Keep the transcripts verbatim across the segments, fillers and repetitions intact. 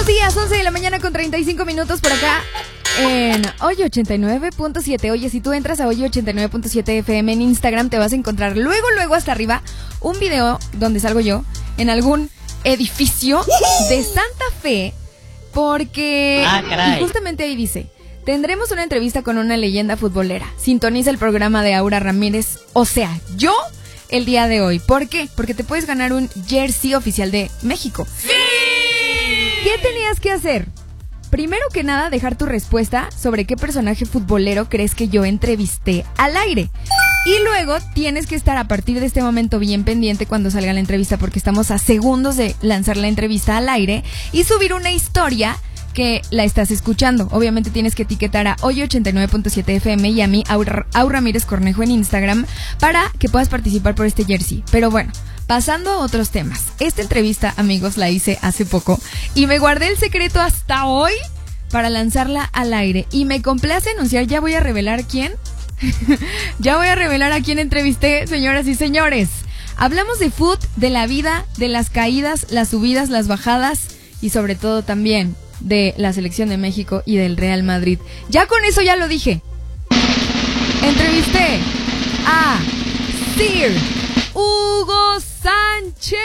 Buenos días, once de la mañana con treinta y cinco minutos por acá en Hoy ochenta y nueve punto siete. Oye, si tú entras a Hoy ochenta y nueve punto siete F M en Instagram, te vas a encontrar luego, luego hasta arriba un video donde salgo yo en algún edificio de Santa Fe, porque ah, caray. Y justamente ahí dice: tendremos una entrevista con una leyenda futbolera. Sintoniza el programa de Aura Ramírez, o sea, yo, el día de hoy. ¿Por qué? Porque te puedes ganar un jersey oficial de México. ¡Sí! ¿Qué tenías que hacer? Primero que nada, dejar tu respuesta sobre qué personaje futbolero crees que yo entrevisté al aire. Y luego tienes que estar a partir de este momento bien pendiente cuando salga la entrevista, porque estamos a segundos de lanzar la entrevista al aire, y subir una historia que la estás escuchando. Obviamente tienes que etiquetar a Hoy ochenta y nueve punto siete F M y a mí, Aura, Aura Ramírez Cornejo, en Instagram, para que puedas participar por este jersey. Pero bueno, pasando a otros temas. Esta entrevista, amigos, la hice hace poco y me guardé el secreto hasta hoy para lanzarla al aire. Y me complace anunciar, ya voy a revelar quién. Ya voy a revelar a quién entrevisté, señoras y señores. Hablamos de fútbol, de la vida, de las caídas, las subidas, las bajadas y sobre todo también de la selección de México y del Real Madrid. Ya con eso ya lo dije. Entrevisté a Sir Hugo Sánchez.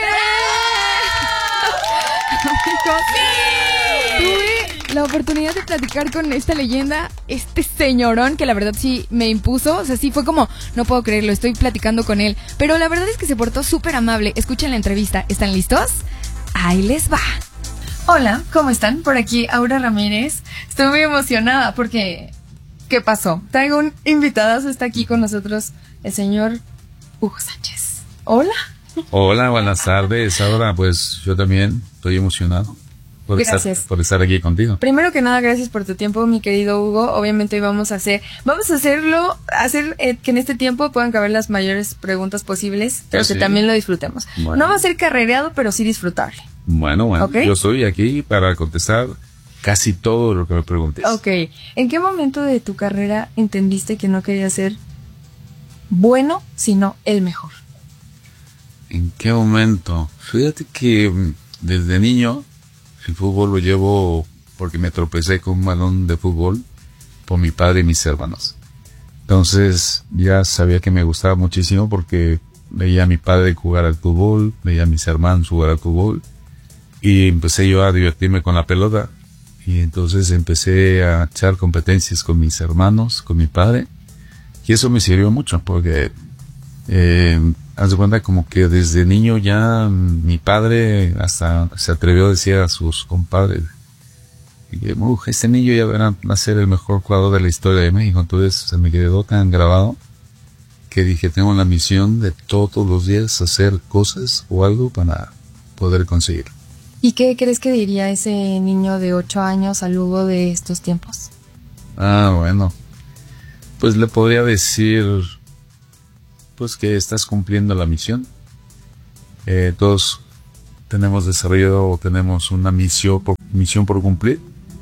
Tuve la oportunidad de platicar con esta leyenda, este señorón que la verdad sí me impuso. O sea, sí fue como, no puedo creerlo, estoy platicando con él. Pero la verdad es que se portó súper amable. Escuchen la entrevista. ¿Están listos? Ahí les va. Hola, ¿cómo están? Por aquí Aura Ramírez. Estoy muy emocionada porque... ¿qué pasó? Traigo un invitadazo, está aquí con nosotros el señor Hugo Sánchez. Hola. Hola, buenas tardes. Ahora pues yo también estoy emocionado por Gracias. estar, por estar aquí contigo. Primero que nada, gracias por tu tiempo, mi querido Hugo. Obviamente hoy vamos a hacer, vamos a hacerlo, hacer eh, que en este tiempo puedan caber las mayores preguntas posibles, pero Sí. que también lo disfrutemos. Bueno. No va a ser carrereado, pero sí disfrutable. Bueno, bueno, ¿Okay? Yo estoy aquí para contestar casi todo lo que me preguntes. Ok. ¿En qué momento de tu carrera entendiste que no querías ser bueno, sino el mejor? ¿En qué momento? Fíjate que mm, desde niño el fútbol lo llevo porque me tropecé con un balón de fútbol por mi padre y mis hermanos. Entonces ya sabía que me gustaba muchísimo porque veía a mi padre jugar al fútbol, veía a mis hermanos jugar al fútbol y empecé yo a divertirme con la pelota. Y entonces empecé a echar competencias con mis hermanos, con mi padre, y eso me sirvió mucho porque eh, haz de cuenta como que desde niño ya mi padre hasta se atrevió a decir a sus compadres que uh, este niño ya va a ser el mejor jugador de la historia de México. Entonces se me quedó tan grabado que dije, tengo la misión de todos los días hacer cosas o algo para poder conseguirlo. ¿Y qué crees que diría ese niño de ocho años al Hugo de estos tiempos? Ah, bueno. Pues le podría decir, pues que estás cumpliendo la misión. Eh, todos tenemos desarrollado o tenemos una misión por, misión por cumplir.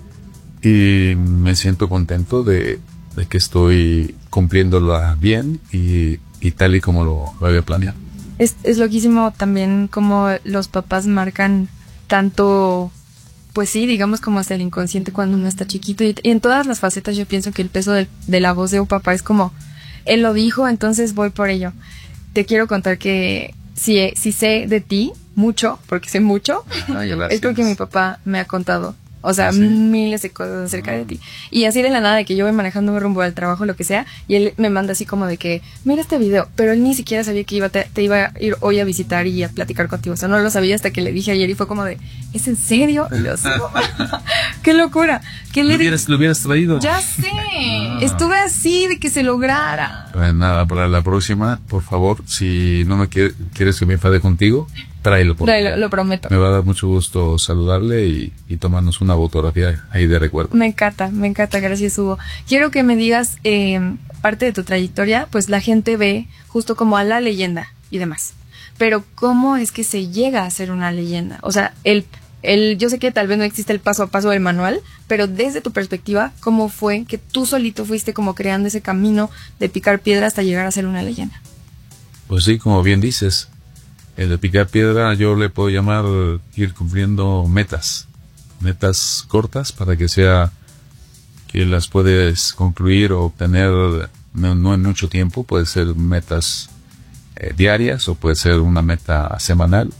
Y me siento contento de, de que estoy cumpliéndola bien y, y tal y como lo, lo había planeado. Es, es loquísimo también como los papás marcan tanto, pues sí, digamos como hasta el inconsciente cuando uno está chiquito, y, y en todas las facetas yo pienso que el peso de, de la voz de un papá es como, él lo dijo, entonces voy por ello. Te quiero contar que si, si sé de ti mucho, porque sé mucho, Ay, es porque mi papá me ha contado, o sea, ¿sí? miles de cosas acerca de ti. Y así de la nada, de que yo voy manejando rumbo al trabajo, lo que sea, y él me manda así como de que, mira este video, pero él ni siquiera sabía que iba te, te iba a ir hoy a visitar y a platicar contigo. O sea, no lo sabía hasta que le dije ayer y fue como de, ¿es en serio? Y yo, sí. ¡Qué locura! ¿Qué le ¿Lo hubieras, lo hubieras traído? Ya sé, Ah. estuve así de que se lograra. Pues nada, para la próxima, por favor, si no me quiere, quieres que me enfade contigo, tráelo. Por Lo, lo prometo. Me va a dar mucho gusto saludarle y, y tomarnos una fotografía ahí de recuerdo. Me encanta, me encanta, gracias Hugo. Quiero que me digas, eh, parte de tu trayectoria, pues la gente ve justo como a la leyenda y demás. Pero ¿cómo es que se llega a ser una leyenda? O sea, el, el, yo sé que tal vez no existe el paso a paso del manual, pero desde tu perspectiva, ¿cómo fue que tú solito fuiste como creando ese camino de picar piedra hasta llegar a ser una leyenda? Pues sí, como bien dices, el de picar piedra yo le puedo llamar ir cumpliendo metas. metas cortas para que sea que las puedes concluir o obtener no, no en mucho tiempo. Puede ser metas eh, diarias o puede ser una meta semanal.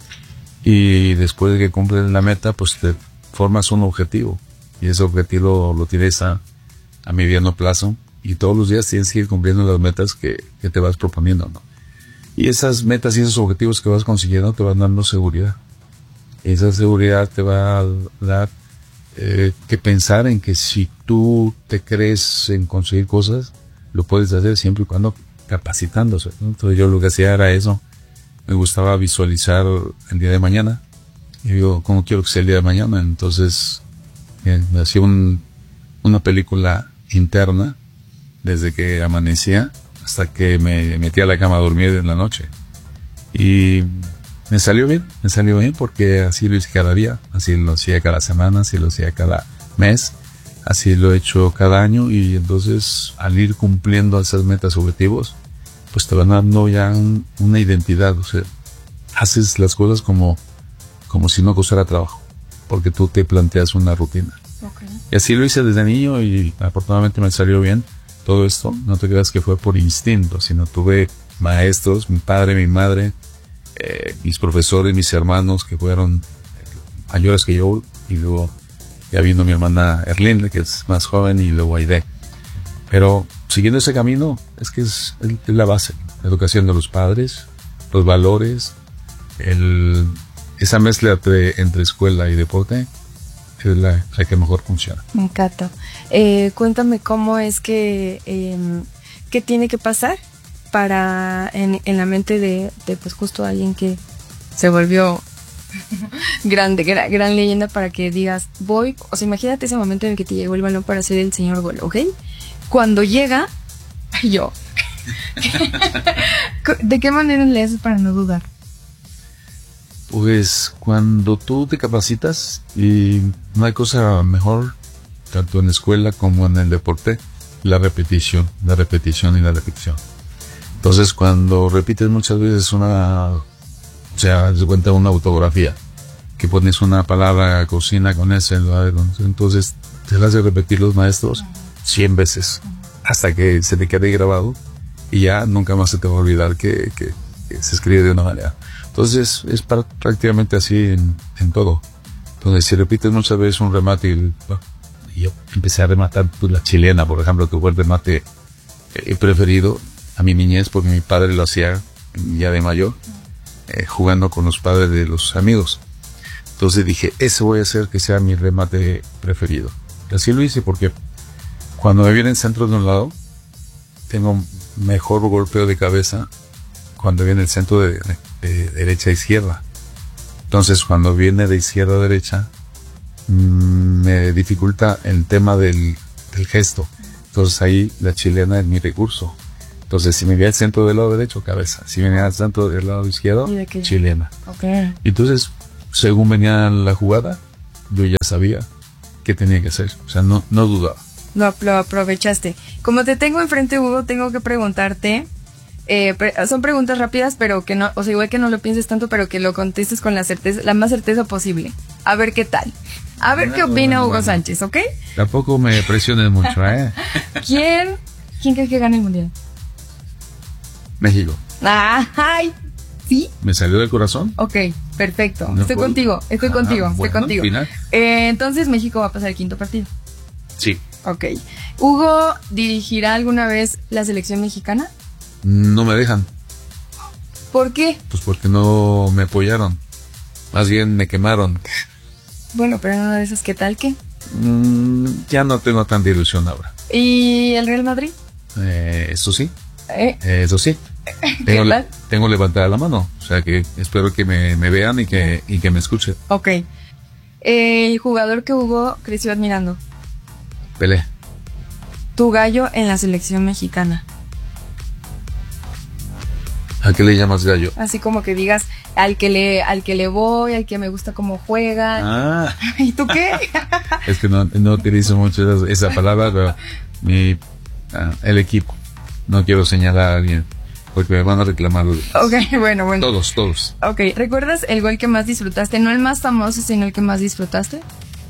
Y después de que cumples la meta, pues te formas un objetivo. Y ese objetivo lo tienes a, a mediano plazo. Y todos los días tienes que ir cumpliendo las metas que, que te vas proponiendo, ¿no? Y esas metas y esos objetivos que vas consiguiendo te van dando seguridad. Esa seguridad te va a dar eh, que pensar en que si tú te crees en conseguir cosas, lo puedes hacer siempre y cuando capacitándose, ¿no? Entonces yo lo que hacía era eso. Me gustaba visualizar el día de mañana. Y digo, ¿cómo quiero que sea el día de mañana? Entonces eh, me hacía un, una película interna desde que amanecía hasta que me metí a la cama a dormir en la noche. Y me salió bien, me salió bien porque así lo hice cada día, así lo hacía cada semana, así lo hacía cada mes, así lo he hecho cada año. Y entonces al ir cumpliendo esas metas, objetivos, pues te van dando ya un, una identidad. O sea, haces las cosas como, como si no costara trabajo, porque tú te planteas una rutina. Okay. Y así lo hice desde niño y afortunadamente me salió bien. Todo esto, no te creas que fue por instinto, sino tuve maestros, mi padre, mi madre, eh, mis profesores, mis hermanos que fueron mayores que yo, y luego ya vino mi hermana Erlinde, que es más joven, y luego Aide. Pero siguiendo ese camino, es que es, es la base, la educación de los padres, los valores, el, esa mezcla entre, entre escuela y deporte, es la, la que mejor funciona. Me encanta. Eh, cuéntame cómo es que, eh, qué tiene que pasar para, en, en la mente de, de pues justo alguien que se volvió grande, gran, gran leyenda, para que digas, voy, o sea, imagínate ese momento en el que te llegó el balón para hacer el señor gol, ¿ok? Cuando llega, yo, ¿de qué manera le haces para no dudar? Pues cuando tú te capacitas, y no hay cosa mejor, tanto en la escuela como en el deporte, la repetición, la repetición y la repetición. Entonces cuando repites muchas veces una, o sea, se cuenta una autografía, que pones una palabra cocina con ese, entonces te la hace repetir los maestros cien veces, hasta que se te quede grabado, y ya nunca más se te va a olvidar que, que, que se escribe de una manera. Entonces es para, prácticamente así en, en todo. Entonces si repites muchas veces un remate, y, bueno, yo empecé a rematar pues, la chilena, por ejemplo, que fue el remate eh, preferido a mi niñez, porque mi padre lo hacía ya de mayor, eh, jugando con los padres de los amigos. Entonces dije, eso voy a hacer que sea mi remate preferido. Y así lo hice, porque cuando me viene el centro de un lado, tengo mejor golpeo de cabeza cuando viene el centro de, de, de derecha a izquierda. Entonces cuando viene de izquierda a derecha, mmm, me dificulta el tema del, del gesto. Entonces ahí la chilena es mi recurso. Entonces si me viene al centro del lado derecho, cabeza. Si me viene al centro del lado izquierdo, chilena. Okay. Entonces, según venía la jugada, yo ya sabía qué tenía que hacer. O sea, no, no dudaba. Lo, lo aprovechaste. Como te tengo enfrente, Hugo, tengo que preguntarte. Eh, pre- son preguntas rápidas, pero que no, o sea, igual que no lo pienses tanto, pero que lo contestes con la certeza, la más certeza posible. A ver qué tal. A ver qué opina Hugo bueno. Sánchez, ¿ok? Tampoco me presiones mucho, ¿eh? ¿Quién, quién crees que gane el mundial? México. Ay, ¿sí? ¿Me salió del corazón? Ok, perfecto. No estoy puedo. contigo, estoy Ah, contigo, estoy bueno, contigo. Eh, entonces México va a pasar el quinto partido. Sí. Ok. ¿Hugo dirigirá alguna vez la selección mexicana? No me dejan. ¿Por qué? Pues porque no me apoyaron. Más bien me quemaron. Bueno, pero no de esas, ¿qué tal qué? Mm, ya no tengo tanta ilusión ahora. ¿Y el Real Madrid? Eh, eso sí. ¿Eh? Eh, eso sí. Tengo, le, tengo levantada la mano. O sea que espero que me, me vean y que, y que me escuchen. Ok. Eh, el jugador que Hugo creció admirando. Pelé. Tu gallo en la selección mexicana. ¿A qué le llamas gallo? Así como que digas al que le al que le voy, al que me gusta cómo juega. Ah. ¿Y tú qué? Es que no, no utilizo mucho esa, esa palabra, pero mi, ah, el equipo. No quiero señalar a alguien porque me van a reclamar. Ok, bueno, bueno. Todos, todos. Ok, ¿recuerdas el gol que más disfrutaste? No el más famoso, sino el que más disfrutaste.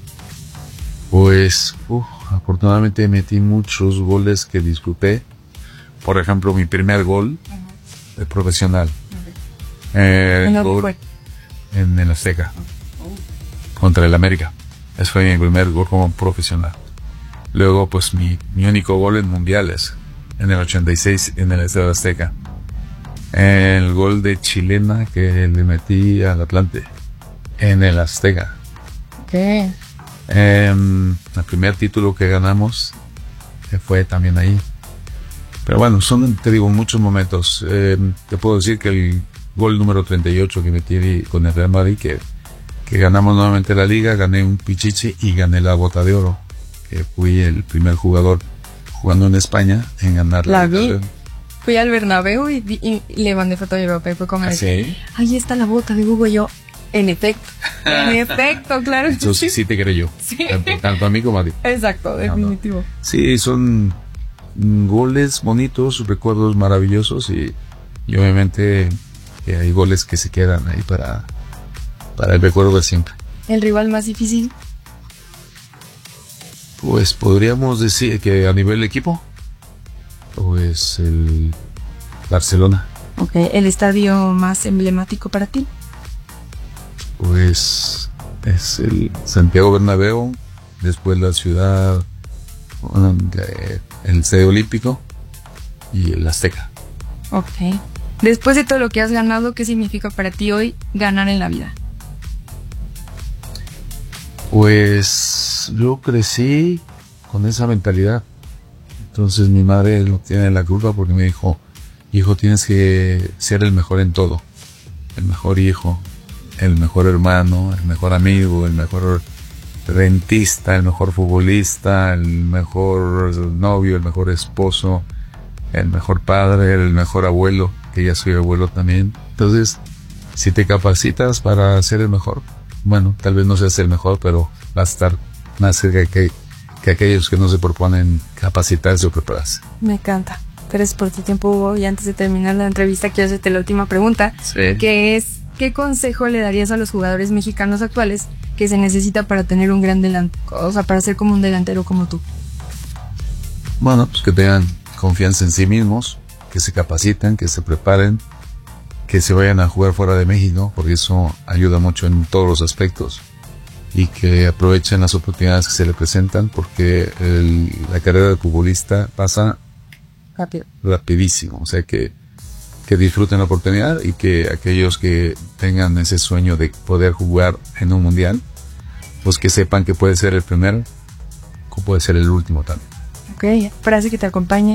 Pues, uh, afortunadamente metí muchos goles que disfruté. Por ejemplo, mi primer gol uh-huh. de profesional. Uh-huh. Eh, ¿En gol fue? En el Azteca. Uh-huh. Contra el América. Ese fue mi primer gol como profesional. Luego, pues, mi, mi único gol en mundiales. En el ochenta y seis, en el Estadio Azteca. El gol de chilena que le metí al Atlante. En el Azteca. ¿Qué? Eh, el primer título que ganamos que fue también ahí. Pero bueno, son, te digo, muchos momentos. Eh, te puedo decir que el gol número treinta y ocho que metí con el Real Madrid, que, que ganamos nuevamente la liga, gané un pichichi y gané la bota de oro, que fui el primer jugador jugando en España en ganar la, la vi. Fui al Bernabéu y, y, y le mandé foto a Europa y fue como ¿Ah, sí? ahí está la bota de Hugo y yo. En efecto, en efecto, claro. Entonces sí te creo yo. Sí. Tanto, tanto a mí como a ti. Exacto, definitivo. No, no. Sí, son goles bonitos, recuerdos maravillosos y, y obviamente que hay goles que se quedan ahí para, para el recuerdo de siempre. ¿El rival más difícil? Pues podríamos decir que a nivel equipo, pues el Barcelona. Ok, ¿el estadio más emblemático para ti? Pues es el Santiago Bernabéu, después la ciudad, el Estadio Olímpico y el Azteca. Ok. Después de todo lo que has ganado, ¿qué significa para ti hoy ganar en la vida? Pues yo crecí con esa mentalidad. Entonces mi madre no tiene la culpa porque me dijo, hijo, tienes que ser el mejor en todo. El mejor hijo, el mejor hermano, el mejor amigo, el mejor rentista, el mejor futbolista, el mejor novio, el mejor esposo, el mejor padre, el mejor abuelo, que ya soy abuelo también. Entonces, si te capacitas para ser el mejor, bueno, tal vez no seas el mejor, pero vas a estar más cerca que, que aquellos que no se proponen capacitarse o prepararse. Me encanta. Gracias por tu tiempo, Hugo. Y antes de terminar la entrevista, quiero hacerte la última pregunta, sí. que es, ¿qué consejo le darías a los jugadores mexicanos actuales que se necesita para tener un gran delantero, o sea, para ser como un delantero como tú? Bueno, pues que tengan confianza en sí mismos, que se capaciten, que se preparen, que se vayan a jugar fuera de México, porque eso ayuda mucho en todos los aspectos, y que aprovechen las oportunidades que se les presentan, porque el, la carrera de futbolista pasa rápido, rapidísimo, o sea que que disfruten la oportunidad y que aquellos que tengan ese sueño de poder jugar en un mundial, pues que sepan que puede ser el primero, o puede ser el último también. Ok, frase que te acompañe.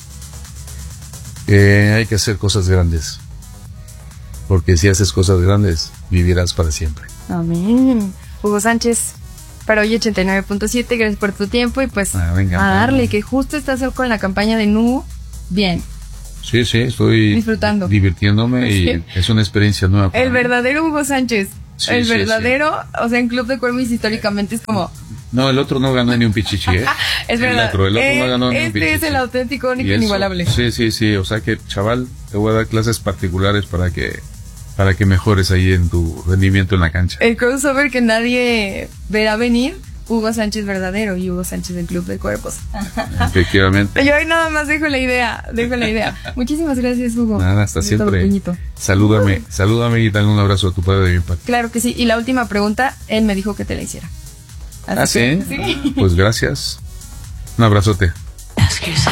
Eh, hay que hacer cosas grandes, porque si haces cosas grandes, vivirás para siempre. Amén. Hugo Sánchez, para hoy ochenta y nueve punto siete, gracias por tu tiempo y pues ah, venga, a darle, que justo estás con la campaña de Nubo, bien. Sí, sí, estoy disfrutando, divirtiéndome y sí. Es una experiencia nueva. El mí. verdadero Hugo Sánchez, sí, el sí, verdadero, sí. O sea, en Club de Cuervos históricamente es como... No, el otro no ganó ni un pichichi, ¿eh? Es verdad. El otro, el otro eh, no ganó este ni un pichichi. Este es el auténtico, único, inigualable. Sí, sí, sí, o sea que, chaval, te voy a dar clases particulares para que para que mejores ahí en tu rendimiento en la cancha. El crossover que nadie verá venir, Hugo Sánchez verdadero y Hugo Sánchez del Club de Cuerpos. Efectivamente. Yo ahí nada más dejo la idea, dejo la idea. Muchísimas gracias, Hugo. Nada, hasta siempre. Salúdame, salúdame y dale un abrazo a tu padre de mi parte. Claro que sí. Y la última pregunta, él me dijo que te la hiciera. Así ¿Ah, sí? Que, sí. Pues gracias. Un abrazote.